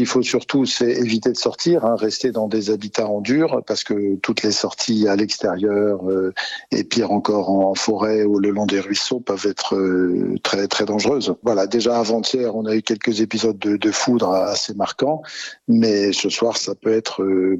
qu'il faut surtout, c'est éviter de sortir, rester dans des habitats en dur, parce que toutes les sorties à l'extérieur, et pire encore en forêt ou le long des ruisseaux, peuvent être très très dangereuses. Voilà, déjà avant-hier, on a eu quelques épisodes de foudre assez marquants, mais ce soir, ça peut être